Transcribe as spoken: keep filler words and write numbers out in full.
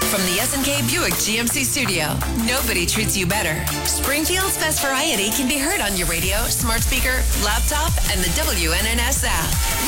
From the S and K Buick G M C studio, nobody treats you better. Springfield's best variety can be heard on your radio, smart speaker, laptop, and the W N N S app.